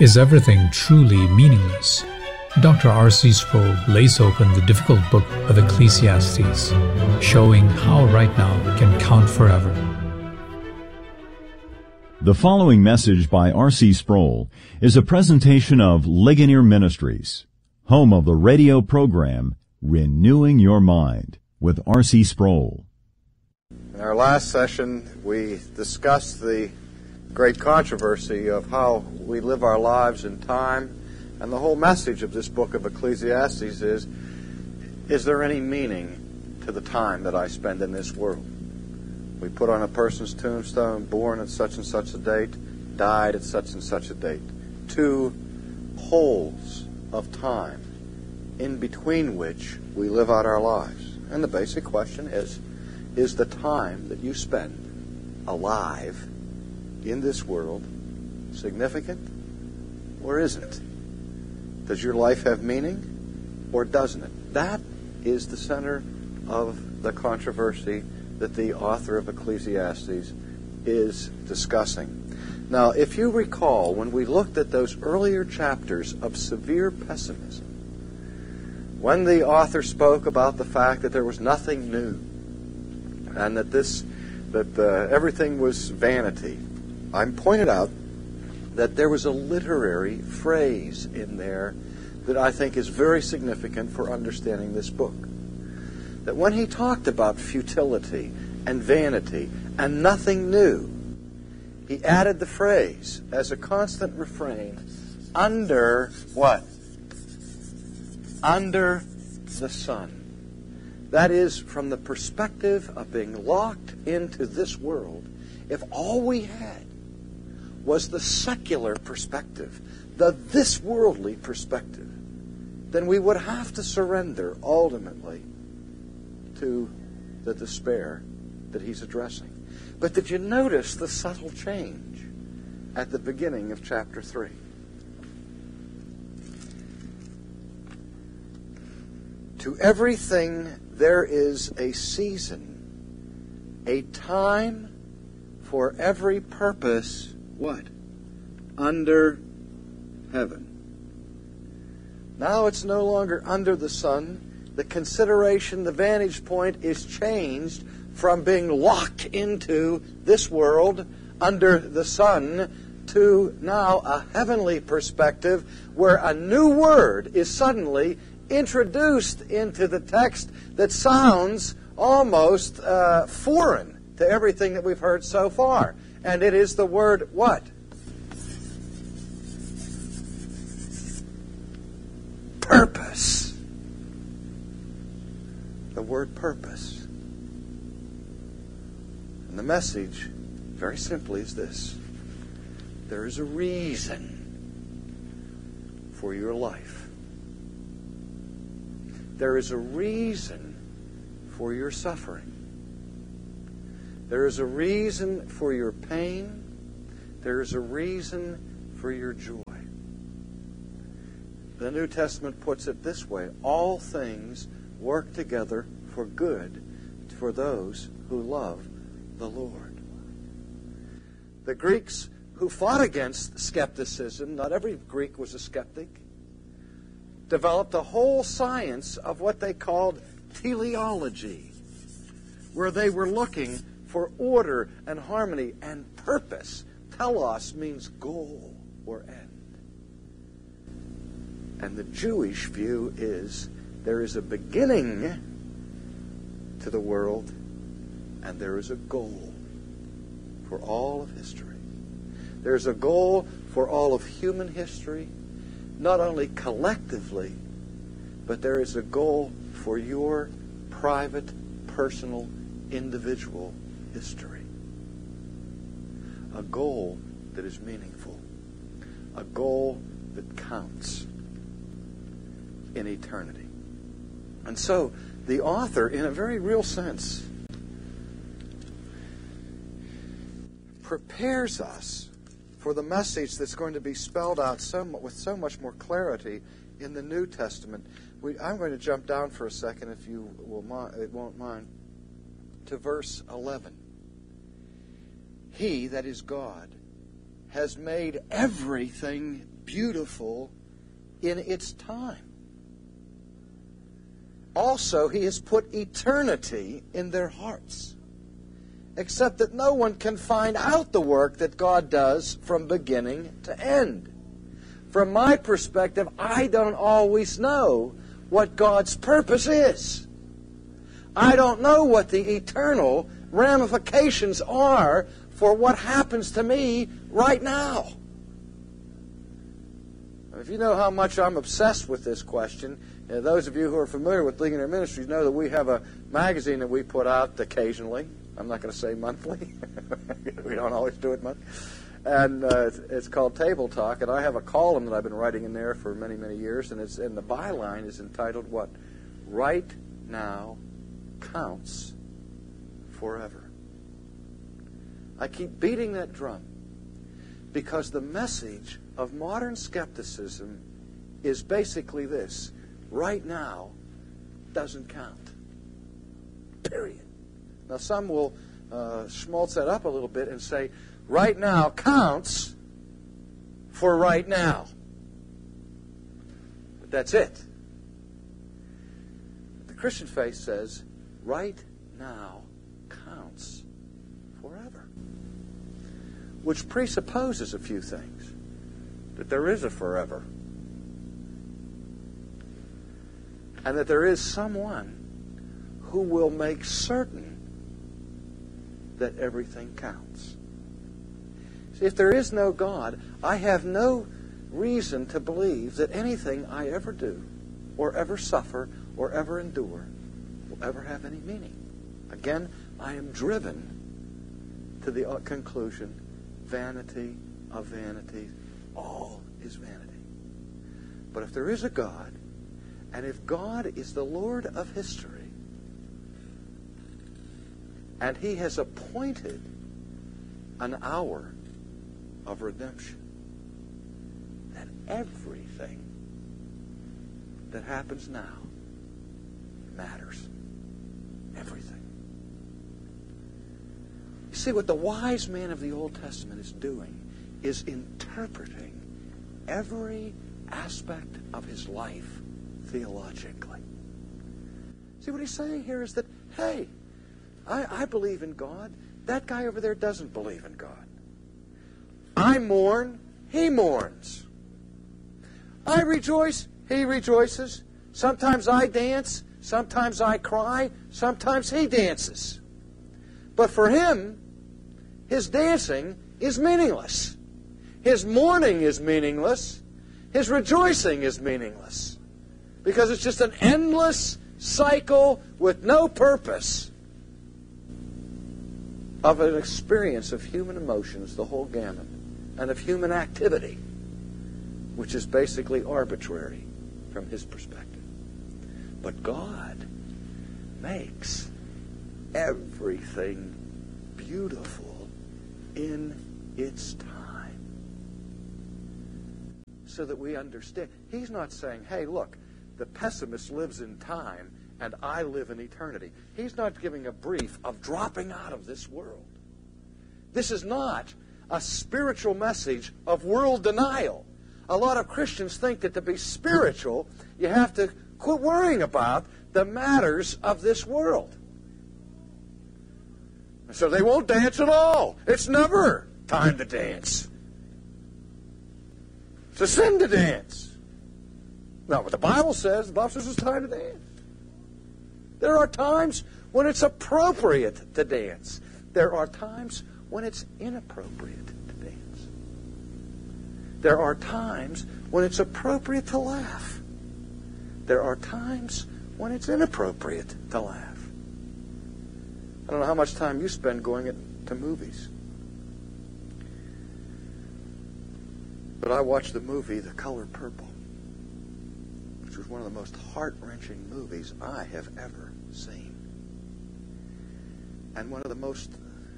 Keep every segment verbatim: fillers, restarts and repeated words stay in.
Is everything truly meaningless? Doctor R C Sproul lays open the difficult book of Ecclesiastes, showing how right now can count forever. The following message by R C Sproul is a presentation of Ligonier Ministries, home of the radio program Renewing Your Mind with R C Sproul. In our last session, we discussed the great controversy of how we live our lives in time, and the whole message of this book of Ecclesiastes is, is there any meaning to the time that I spend in this world? We put on a person's tombstone, born at such and such a date, died at such and such a date. Two holes of time in between which we live out our lives. And the basic question is, is the time that you spend alive in this world significant or isn't? Does your life have meaning or doesn't it? That is the center of the controversy that the author of Ecclesiastes is discussing. Now, if you recall, when we looked at those earlier chapters of severe pessimism, when the author spoke about the fact that there was nothing new and that this that uh, everything was vanity, I pointed out that there was a literary phrase in there that I think is very significant for understanding this book. That when he talked about futility and vanity and nothing new, he added the phrase as a constant refrain, under what? Under the sun. That is, from the perspective of being locked into this world, if all we had was the secular perspective, the this worldly perspective, then we would have to surrender ultimately to the despair that he's addressing. But did you notice the subtle change at the beginning of chapter three? To everything there is a season, a time for every purpose, what? Under heaven. Now it's no longer under the sun. The consideration, the vantage point is changed from being locked into this world under the sun to now a heavenly perspective where a new word is suddenly introduced into the text that sounds almost uh, foreign to everything that we've heard so far. And it is the word what? Purpose. The word purpose. And the message, very simply, is this. There is a reason for your life. There is a reason for your suffering. There is a reason for your pain. There is a reason for your joy. The New Testament puts it this way: all things work together for good for those who love the Lord. The Greeks who fought against skepticism, not every Greek was a skeptic, developed a whole science of what they called teleology, where they were looking for order and harmony and purpose. Telos means goal or end. And the Jewish view is there is a beginning to the world and there is a goal for all of history. There's a goal for all of human history, not only collectively, but there is a goal for your private, personal, individual history. A goal that is meaningful. A goal that counts in eternity. And so, the author, in a very real sense, prepares us for the message that's going to be spelled out so, with so much more clarity in the New Testament. We, I'm going to jump down for a second, if you will, it won't mind, to verse eleven. He, that is God, has made everything beautiful in its time. Also, He has put eternity in their hearts, except that no one can find out the work that God does from beginning to end. From my perspective, I don't always know what God's purpose is. I don't know what the eternal ramifications are for what happens to me right now. If you know how much I'm obsessed with this question, uh, those of you who are familiar with Ligonier Ministries know that we have a magazine that we put out occasionally. I'm not going to say monthly. We don't always do it monthly. And uh, it's, it's called Table Talk, and I have a column that I've been writing in there for many, many years, and it's and the byline is entitled, what? Right Now Counts Forever. I keep beating that drum because the message of modern skepticism is basically this: right now doesn't count. Period. Now some will uh, schmaltz that up a little bit and say, right now counts for right now. But that's it. The Christian faith says, right now counts forever. Which presupposes a few things. That there is a forever. And that there is someone who will make certain that everything counts. See, if there is no God, I have no reason to believe that anything I ever do, or ever suffer, or ever endure, will ever have any meaning. Again, I am driven to the conclusion, vanity of vanities, all is vanity. But if there is a God, and if God is the Lord of history, and He has appointed an hour of redemption, then everything that happens now matters. Everything. You see, what the wise man of the Old Testament is doing is interpreting every aspect of his life theologically. See, what he's saying here is that, hey, I, I believe in God. That guy over there doesn't believe in God. I mourn. He mourns. I rejoice. He rejoices. Sometimes I dance. Sometimes I cry. Sometimes he dances. But for him, his dancing is meaningless. His mourning is meaningless. His rejoicing is meaningless. Because it's just an endless cycle with no purpose of an experience of human emotions, the whole gamut, and of human activity, which is basically arbitrary from his perspective. But God makes everything beautiful in its time, so that we understand. He's not saying, hey, look, the pessimist lives in time and I live in eternity. He's not giving a brief of dropping out of this world. This is not a spiritual message of world denial. A lot of Christians think that to be spiritual, you have to quit worrying about the matters of this world. So they won't dance at all. It's never time to dance. It's a sin to dance. Now, what the Bible says, the Bible says it's time to dance. There are times when it's appropriate to dance. There are times when it's inappropriate to dance. There are times when it's appropriate to laugh. There are times when it's inappropriate to laugh. I don't know how much time you spend going to movies. But I watched the movie The Color Purple, which was one of the most heart-wrenching movies I have ever seen. And one of the most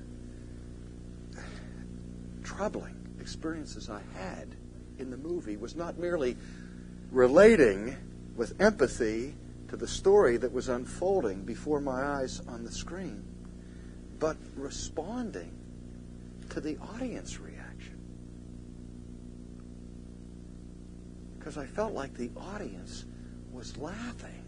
troubling experiences I had in the movie was not merely relating with empathy to the story that was unfolding before my eyes on the screen, but responding to the audience reaction. because I felt like the audience was laughing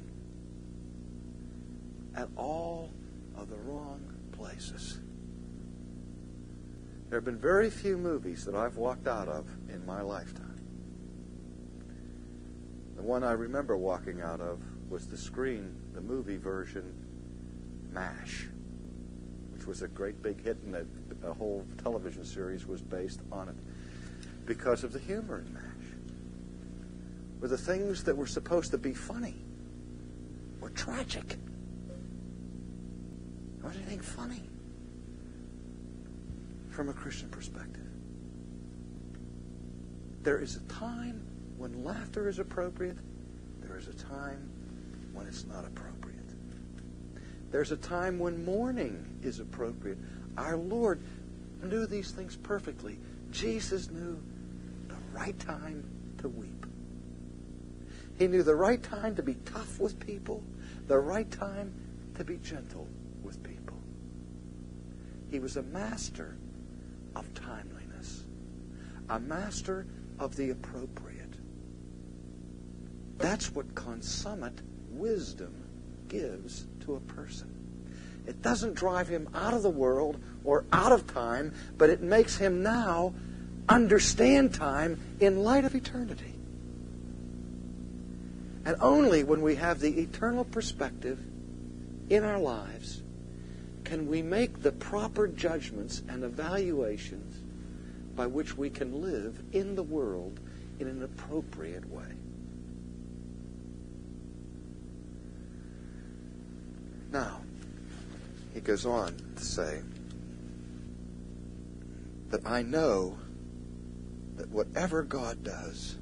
at all of the wrong places. There have been very few movies that I've walked out of in my lifetime. The one I remember walking out of was the screen, the movie version, MASH, which was a great big hit, and a, a whole television series was based on it because of the humor in MASH. Where the things that were supposed to be funny were tragic. There wasn't anything funny from a Christian perspective. There is a time when laughter is appropriate. There is a time when it's not appropriate. There's a time when mourning is appropriate. Our Lord knew these things perfectly. Jesus knew the right time to weep. He knew the right time to be tough with people, the right time to be gentle with people. He was a master of timeliness, a master of the appropriate. That's what consummate wisdom gives to a person. It doesn't drive him out of the world or out of time, but it makes him now understand time in light of eternity. And only when we have the eternal perspective in our lives can we make the proper judgments and evaluations by which we can live in the world in an appropriate way. Now, he goes on to say that I know that whatever God does,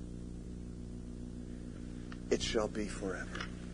it shall be forever.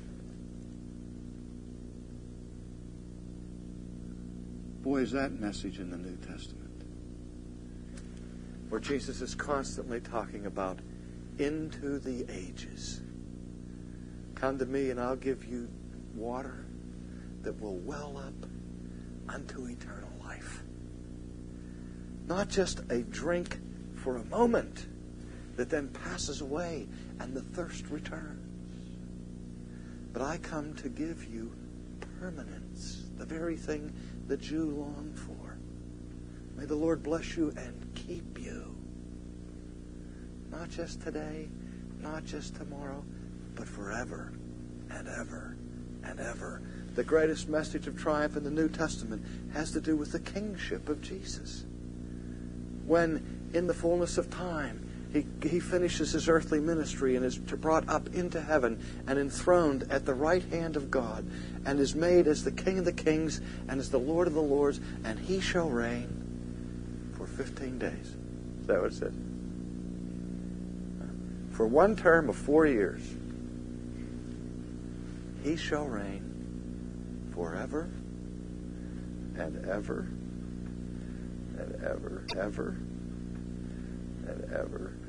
Boy, is that message in the New Testament, where Jesus is constantly talking about into the ages. Come to me and I'll give you water that will well up unto eternal life. Not just a drink for a moment that then passes away and the thirst returns. But I come to give you permanence, the very thing that you long for. May the Lord bless you and keep you. Not just today, not just tomorrow, but forever and ever and ever. The greatest message of triumph in the New Testament has to do with the kingship of Jesus. When, in the fullness of time, He, he finishes his earthly ministry and is brought up into heaven and enthroned at the right hand of God and is made as the King of the kings and as the Lord of the lords, and he shall reign for fifteen days. Is that what it says? For one term of four years, he shall reign forever and ever and ever, ever and ever